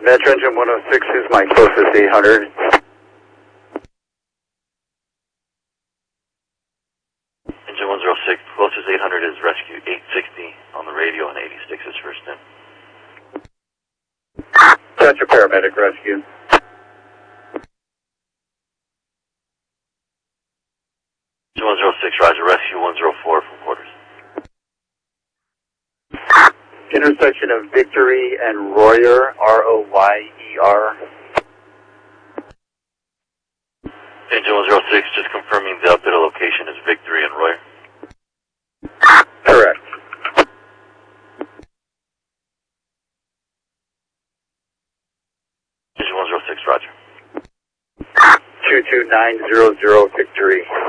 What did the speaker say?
Metro Engine 106 is my closest 800. Engine 106, closest 800 is rescue 860 on the radio, and 86 is first in. That's your paramedic rescue. Engine 106, roger, rescue 104 from quarters. Intersection of Victory and Royer, R-O-Y-E-R. Engine 106, just confirming the updated location is Victory and Royer. Correct. Engine 106, roger. 22900 Victory.